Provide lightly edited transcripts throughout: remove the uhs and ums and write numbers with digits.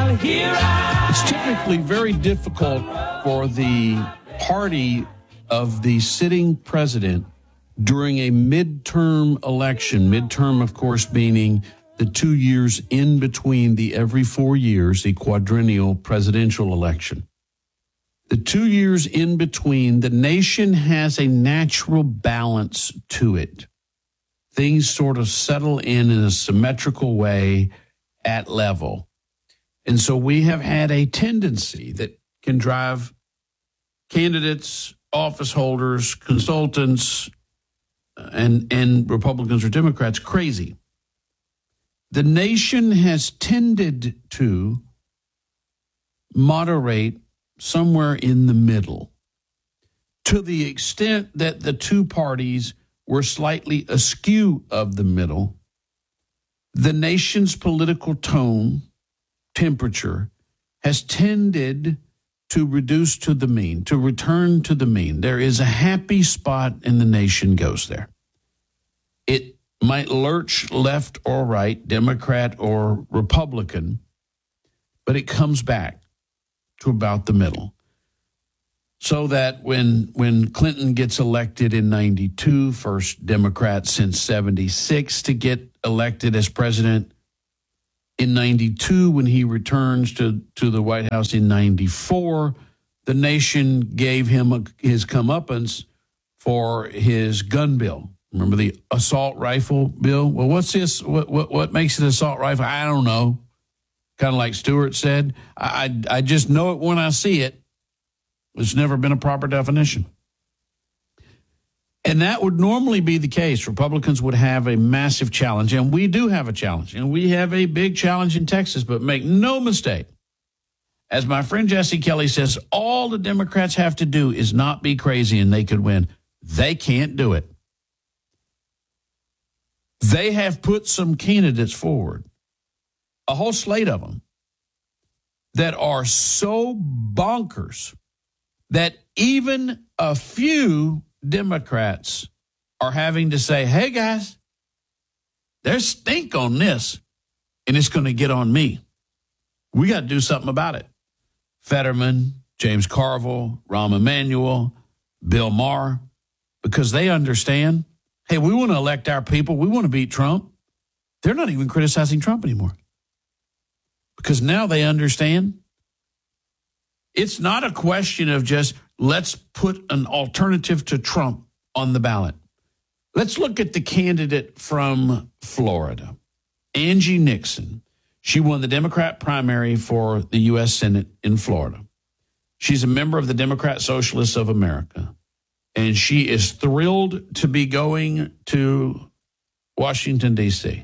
It's typically very difficult for the party of the sitting president during a midterm election. Midterm, of course, meaning the 2 years in between the every 4 years, the quadrennial presidential election. The 2 years in between, the nation has a natural balance to it. Things sort of settle in a symmetrical way at level. And so we have had a tendency that can drive candidates, office holders, consultants, and Republicans or Democrats crazy. The nation has tended to moderate somewhere in the middle to the extent that the two parties were slightly askew of the middle. The nation's political tone, temperature, has tended to reduce to the mean, to return to the mean. There is a happy spot and the nation goes there. It might lurch left or right, Democrat or Republican, but it comes back to about the middle. So that when Clinton gets elected in 92, first Democrat since 76 to get elected as president, in 92, when he returns to the White House in 94, the nation gave him his comeuppance for his gun bill. Remember the assault rifle bill? Well, what's this? What makes it an assault rifle? I don't know. Kind of like Stewart said, I just know it when I see it. It's never been a proper definition. And that would normally be the case. Republicans would have a massive challenge, and we do have a challenge, and we have a big challenge in Texas, but make no mistake. As my friend Jesse Kelly says, all the Democrats have to do is not be crazy and they could win. They can't do it. They have put some candidates forward, a whole slate of them, that are so bonkers that even a few Democrats are having to say, hey, guys, there's stink on this, and it's going to get on me. We got to do something about it. Fetterman, James Carville, Rahm Emanuel, Bill Maher, because they understand, hey, we want to elect our people. We want to beat Trump. They're not even criticizing Trump anymore because now they understand it's not a question of just let's put an alternative to Trump on the ballot. Let's look at the candidate from Florida, Angie Nixon. She won the Democrat primary for the U.S. Senate in Florida. She's a member of the Democrat Socialists of America, and she is thrilled to be going to Washington, D.C.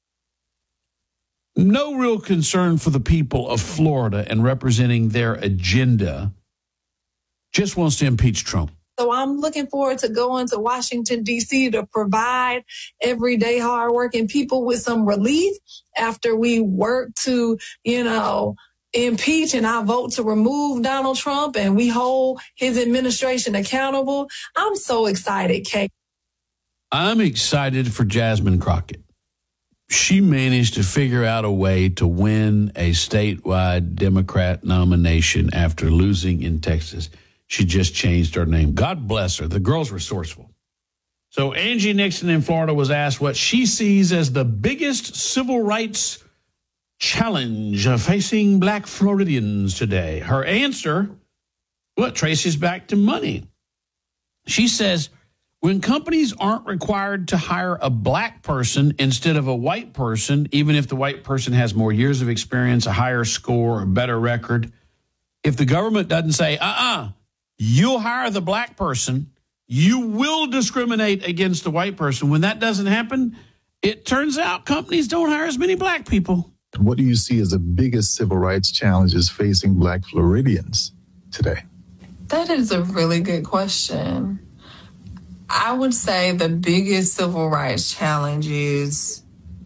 No real concern for the people of Florida and representing their agenda, just wants to impeach Trump. So I'm looking forward to going to Washington, D.C. to provide everyday hardworking people with some relief after we work to, impeach and I vote to remove Donald Trump and we hold his administration accountable. I'm so excited, Kate. I'm excited for Jasmine Crockett. She managed to figure out a way to win a statewide Democrat nomination after losing in Texas. She just changed her name. God bless her. The girl's resourceful. So Angie Nixon in Florida was asked what she sees as the biggest civil rights challenge facing black Floridians today. Her answer, traces back to money. She says, when companies aren't required to hire a black person instead of a white person, even if the white person has more years of experience, a higher score, a better record, if the government doesn't say, you'll hire the black person, you will discriminate against the white person. When that doesn't happen, it turns out companies don't hire as many black people. What do you see as the biggest civil rights challenges facing black Floridians today? That is a really good question. I would say the biggest civil rights challenge is,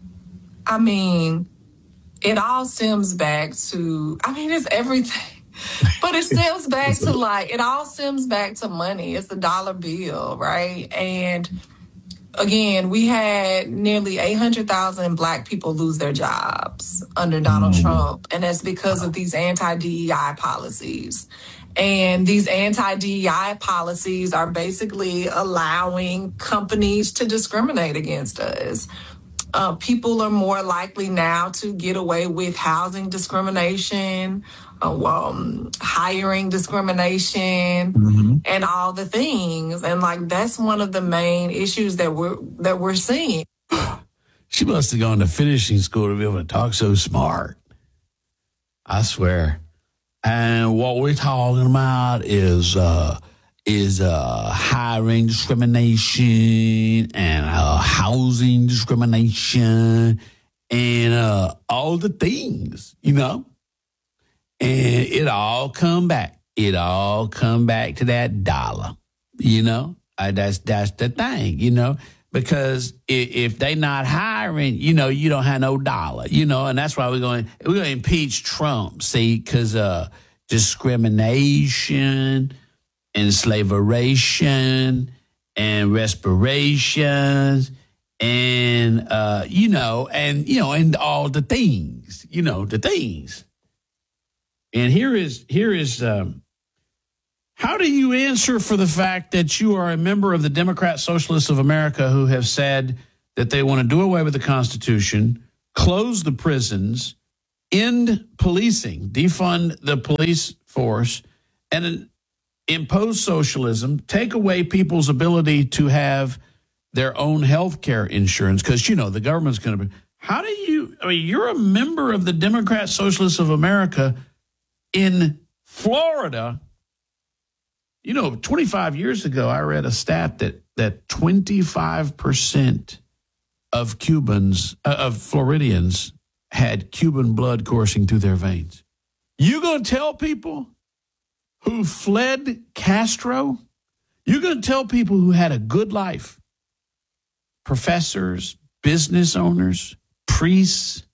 it all stems back to, it's everything. But it stems back to it all stems back to money. It's the dollar bill, right? And again, we had nearly 800,000 Black people lose their jobs under Donald Trump, and that's because of these anti-DEI policies. And these anti-DEI policies are basically allowing companies to discriminate against us. People are more likely now to get away with housing discrimination, hiring discrimination, and all the things. And like, that's one of the main issues that we're seeing. She must have gone to finishing school to be able to talk so smart. I swear. And what we're talking about is hiring discrimination and housing discrimination and all the things, you know. And it all come back. It all come back to that dollar, you know. That's the thing, you know. Because if they not hiring, you know, you don't have no dollar, you know, and that's why we're going to impeach Trump, see, because discrimination, enslavation, and respirations, and and all the things, you know, the things. And here is how do you answer for the fact that you are a member of the Democrat Socialists of America who have said that they want to do away with the Constitution, close the prisons, end policing, defund the police force, and impose socialism, take away people's ability to have their own health care insurance? Because, you know, the government's going to be. How do you, I mean, you're a member of the Democrat Socialists of America in Florida. You know, 25 years ago, I read a stat that 25% of Floridians had Cuban blood coursing through their veins. You going to tell people who fled Castro? You're going to tell people who had a good life, professors, business owners, priests,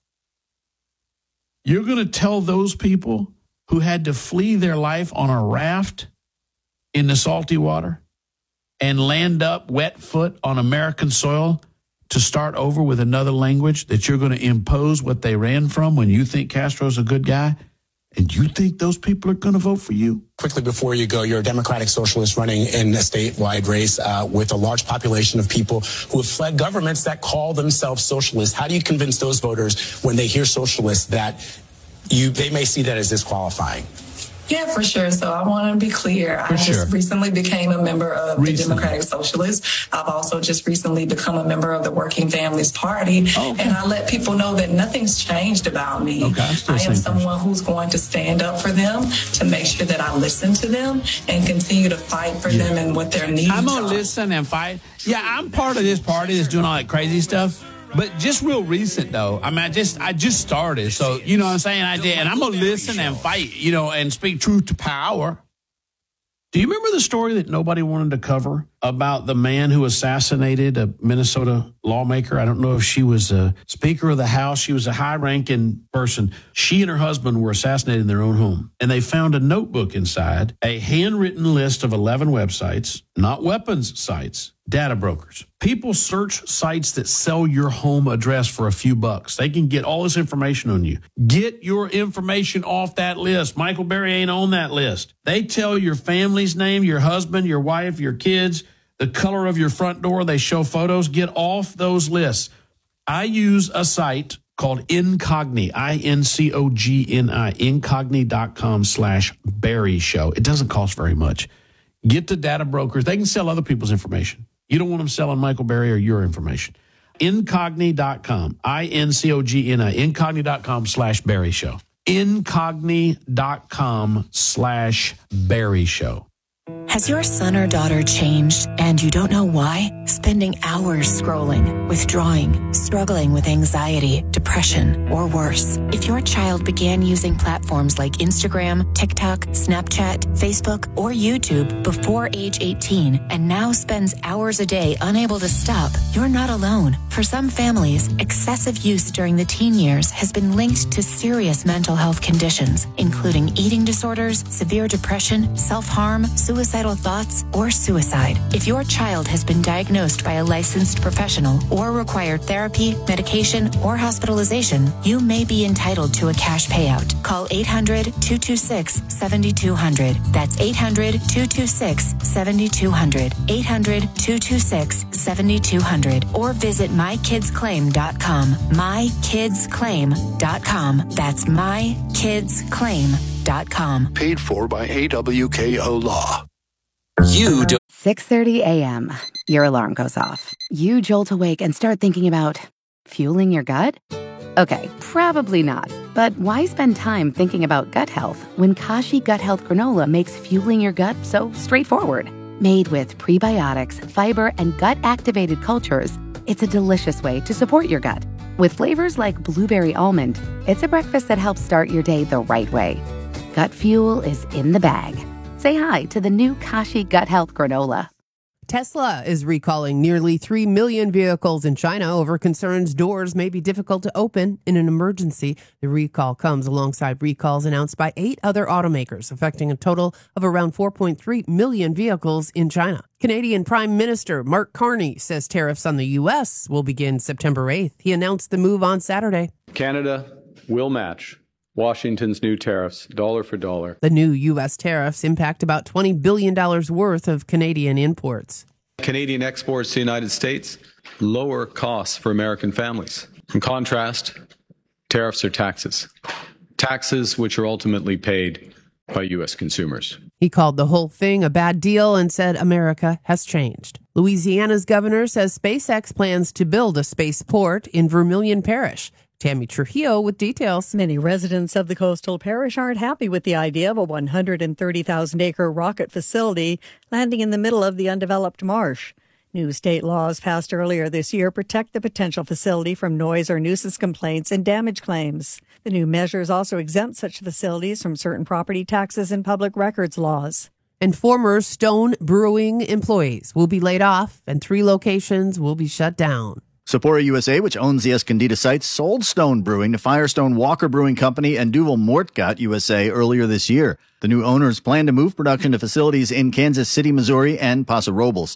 you're going to tell those people who had to flee their life on a raft in the salty water and land up wet foot on American soil to start over with another language, that you're going to impose what they ran from when you think Castro's a good guy? And you think those people are going to vote for you? Quickly before you go, you're a Democratic Socialist running in a statewide race with a large population of people who have fled governments that call themselves socialists. How do you convince those voters when they hear socialists that they may see that as disqualifying? Yeah, for sure. So I want to be clear. I just recently became a member of the Democratic Socialists. I've also just recently become a member of the Working Families Party. And I let people know that nothing's changed about me. I am someone who's going to stand up for them, to make sure that I listen to them and continue to fight for them and what their needs are. I'm going to listen and fight. Yeah, I'm part of this party that's doing all that crazy stuff. But just real recent, though. I mean, I just started. So, you know what I'm saying? I did. And I'm going to listen and fight, you know, and speak truth to power. Do you remember the story that nobody wanted to cover about the man who assassinated a Minnesota lawmaker? I don't know if she was a Speaker of the House. She was a high-ranking person. She and her husband were assassinated in their own home. And they found a notebook inside, a handwritten list of 11 websites, not weapons sites, data brokers. People search sites that sell your home address for a few bucks. They can get all this information on you. Get your information off that list. Michael Berry ain't on that list. They tell your family's name, your husband, your wife, your kids, the color of your front door. They show photos. Get off those lists. I use a site called Incogni, INCOGNI, incogni.com/Berry Show. It doesn't cost very much. Get the data brokers. They can sell other people's information. You don't want them selling Michael Berry or your information. Incogni.com, INCOGNI, incogni.com/Berry Show. Incogni.com/Berry Show. Has your son or daughter changed and you don't know why? Spending hours scrolling, withdrawing, struggling with anxiety, depression, or worse. If your child began using platforms like Instagram, TikTok, Snapchat, Facebook, or YouTube before age 18 and now spends hours a day unable to stop, you're not alone. For some families, excessive use during the teen years has been linked to serious mental health conditions, including eating disorders, severe depression, self-harm, suicide suicidal thoughts, or suicide. If your child has been diagnosed by a licensed professional or required therapy, medication, or hospitalization, you may be entitled to a cash payout. Call 800-226-7200. That's 800-226-7200. 800-226-7200. Or visit mykidsclaim.com. mykidsclaim.com. That's mykidsclaim.com. Paid for by AWKO Law. 6:30 a.m. Your alarm goes off. You jolt awake and start thinking about fueling your gut? Okay, probably not. But why spend time thinking about gut health when Kashi Gut Health Granola makes fueling your gut so straightforward? Made with prebiotics, fiber, and gut-activated cultures, it's a delicious way to support your gut. With flavors like blueberry almond, it's a breakfast that helps start your day the right way. Gut fuel is in the bag. Say hi to the new Kashi Gut Health Granola. Tesla is recalling nearly 3 million vehicles in China over concerns doors may be difficult to open in an emergency. The recall comes alongside recalls announced by 8 other automakers, affecting a total of around 4.3 million vehicles in China. Canadian Prime Minister Mark Carney says tariffs on the U.S. will begin September 8th. He announced the move on Saturday. Canada will match Washington's new tariffs, dollar for dollar. The new U.S. tariffs impact about $20 billion worth of Canadian imports. Canadian exports to the United States, lower costs for American families. In contrast, tariffs are taxes. Taxes which are ultimately paid by U.S. consumers. He called the whole thing a bad deal and said America has changed. Louisiana's governor says SpaceX plans to build a spaceport in Vermilion Parish. Tammy Trujillo with details. Many residents of the coastal parish aren't happy with the idea of a 130,000-acre rocket facility landing in the middle of the undeveloped marsh. New state laws passed earlier this year protect the potential facility from noise or nuisance complaints and damage claims. The new measures also exempt such facilities from certain property taxes and public records laws. And former Stone Brewing employees will be laid off and 3 locations will be shut down. Sapporo USA, which owns the Escondida sites, sold Stone Brewing to Firestone Walker Brewing Company and Duvel Mortgott USA earlier this year. The new owners plan to move production to facilities in Kansas City, Missouri, and Paso Robles.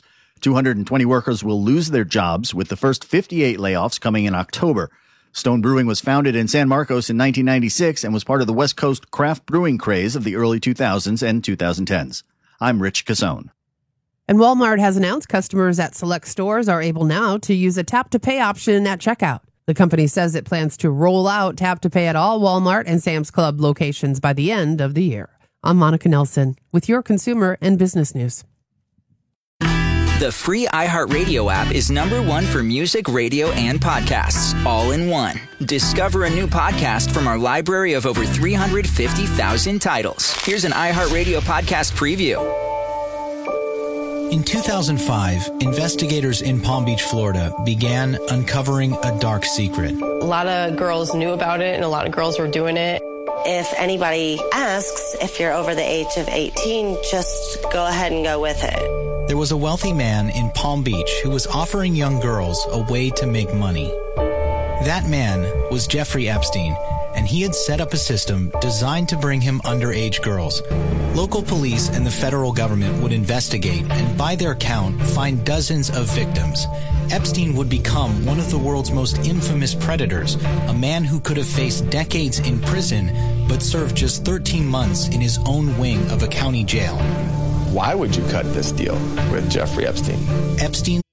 220 workers will lose their jobs, with the first 58 layoffs coming in October. Stone Brewing was founded in San Marcos in 1996 and was part of the West Coast craft brewing craze of the early 2000s and 2010s. I'm Rich Casone. And Walmart has announced customers at select stores are able now to use a tap-to-pay option at checkout. The company says it plans to roll out tap-to-pay at all Walmart and Sam's Club locations by the end of the year. I'm Monica Nelson with your consumer and business news. The free iHeartRadio app is #1 for music, radio, and podcasts, all in one. Discover a new podcast from our library of over 350,000 titles. Here's an iHeartRadio podcast preview. In 2005, investigators in Palm Beach, Florida, began uncovering a dark secret. A lot of girls knew about it, and a lot of girls were doing it. If anybody asks if you're over the age of 18, just go ahead and go with it. There was a wealthy man in Palm Beach who was offering young girls a way to make money. That man was Jeffrey Epstein, and he had set up a system designed to bring him underage girls. Local police and the federal government would investigate and, by their count, find dozens of victims. Epstein would become one of the world's most infamous predators, a man who could have faced decades in prison but served just 13 months in his own wing of a county jail. Why would you cut this deal with Jeffrey Epstein? Epstein